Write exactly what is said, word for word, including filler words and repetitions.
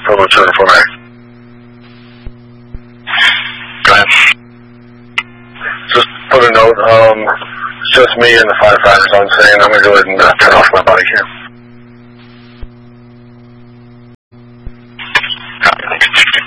Polo two four nine. Go ahead. Just put a note, um, it's just me and the firefighters on scene. I'm going to go ahead and uh, turn off my bike here. Copy.